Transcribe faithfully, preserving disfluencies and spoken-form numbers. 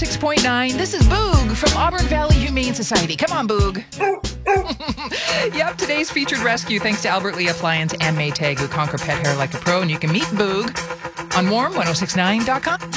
six point nine. This is Boog from Auburn Valley Humane Society. Come on, Boog. Yep, today's featured rescue thanks to Albert Lee Appliance and Maytag, who conquer pet hair like a pro. And you can meet Boog on warm ten sixty-nine dot com.